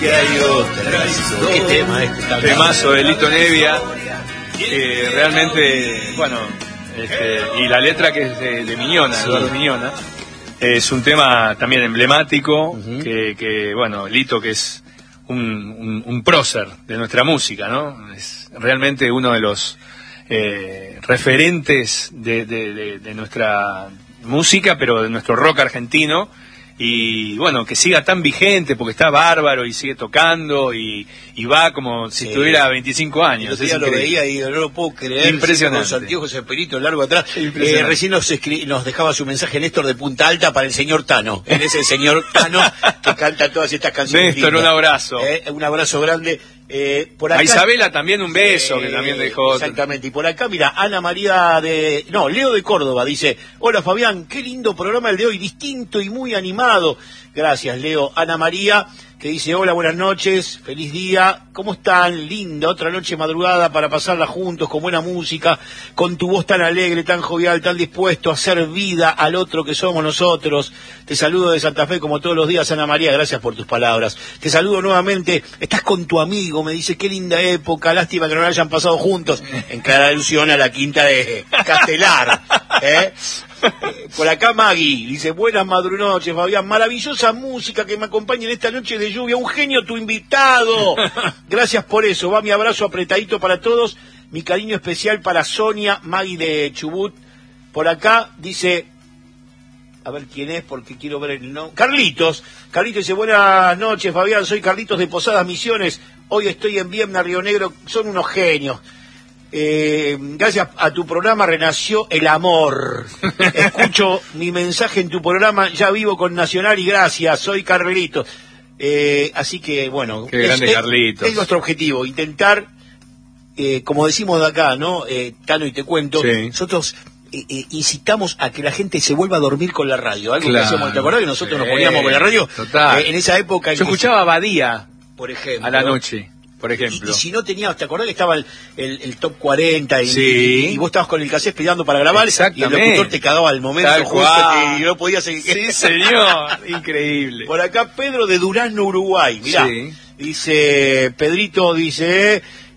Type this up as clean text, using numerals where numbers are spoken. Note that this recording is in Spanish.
Que hay otra historia. ¿Qué tema este? Temazo de Lito Nevia, realmente, bueno, y la letra que es de Miñona, sí. Eduardo Miñona, es un tema también emblemático, que bueno, Lito, que es un prócer de nuestra música, ¿no? Es realmente uno de los referentes de nuestra música, pero de nuestro rock argentino. Y bueno, que siga tan vigente porque está bárbaro y sigue tocando y va como si tuviera 25 años. Yo lo veía y no lo puedo creer. Impresionante. Con Santiago Perito largo atrás. Recién nos dejaba su mensaje Néstor de Punta Alta para el señor Tano. Él es el señor Tano que canta todas estas canciones. Néstor, un abrazo. Un abrazo grande. Por acá, a Isabela también un beso, que también dejó. Exactamente. Y por acá, mira, Leo de Córdoba dice: hola Fabián, qué lindo programa el de hoy, distinto y muy animado. Gracias, Leo. Ana María, que dice: hola, buenas noches, feliz día, ¿cómo están? Linda, otra noche madrugada para pasarla juntos con buena música, con tu voz tan alegre, tan jovial, tan dispuesto a hacer vida al otro que somos nosotros. Te saludo de Santa Fe como todos los días, Ana María, gracias por tus palabras. Te saludo nuevamente, estás con tu amigo, me dice: qué linda época, lástima que no la hayan pasado juntos. En clara alusión a la quinta de Castelar, Por acá Maggie dice: buenas madrunoches, Fabián, maravillosa música que me acompaña en esta noche de lluvia, un genio tu invitado. Gracias por eso, va mi abrazo apretadito para todos, mi cariño especial para Sonia, Maggie de Chubut. Por acá dice, a ver quién es, porque quiero ver el nombre. Carlitos dice: buenas noches, Fabián, soy Carlitos de Posadas Misiones, hoy estoy en Viedma, Río Negro, son unos genios. Gracias a tu programa renació el amor. Escucho mi mensaje en tu programa, ya vivo con Nacional y gracias, soy Carlitos. Así que bueno, qué grande Carlitos. Es nuestro objetivo, intentar, como decimos de acá, ¿no? Tano, y te cuento, sí. Nosotros incitamos a que la gente se vuelva a dormir con la radio. Algo que hacíamos, ¿te acordás que nosotros nos poníamos con la radio? Total. En esa época. Yo escuchaba Badía, por ejemplo, a la noche. Por ejemplo. Y si no tenías, ¿te acordás que estaba el top 40 y vos estabas con el cassette esperando para grabar y el locutor te cagaba al momento justo y no podías seguir? Sí, señor, increíble. Por acá Pedro de Durazno, Uruguay, mirá, dice, Pedrito dice,